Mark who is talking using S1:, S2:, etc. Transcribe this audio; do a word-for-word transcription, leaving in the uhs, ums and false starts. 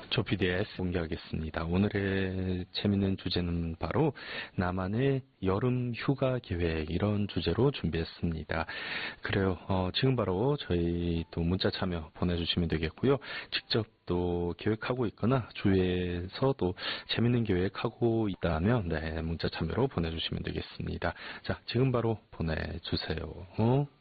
S1: 조피디에스 공개하겠습니다. 오늘의 재밌는 주제는 바로 나만의 여름 휴가 계획, 이런 주제로 준비했습니다. 그래요. 어, 지금 바로 저희 또 문자 참여 보내주시면 되겠고요. 직접 또 계획하고 있거나 주위에서 또 재밌는 계획하고 있다면 네, 문자 참여로 보내주시면 되겠습니다. 자, 지금 바로 보내주세요. 어?